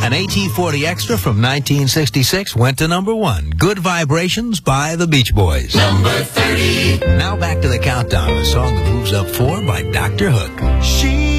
An AT-40 Extra from 1966 went to number 1. Good Vibrations by the Beach Boys. Number 30. Now back to the countdown, a song that moves up 4 by Dr. Hook. She